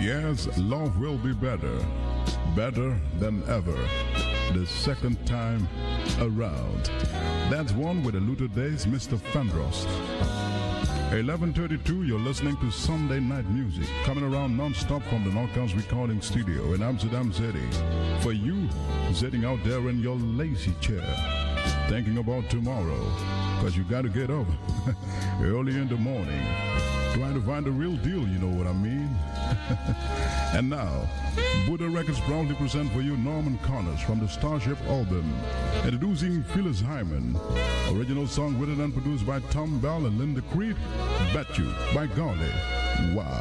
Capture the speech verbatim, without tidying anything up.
Yes, love will be better, better than ever, the second time around. That's one with the Luther Days, Mister Fandrost. eleven thirty-two, you're listening to Sunday Night Music, coming around non-stop from the Knockouts Recording Studio in Amsterdam City. For you, sitting out there in your lazy chair, thinking about tomorrow, because you got to get up early in the morning, trying to find the real deal, you know what I mean? And now, Buddha Records proudly present for you Norman Connors from the Starship album, introducing Phyllis Hyman. Original song written and produced by Tom Bell and Linda Creed, Bet You by Golly. Wow.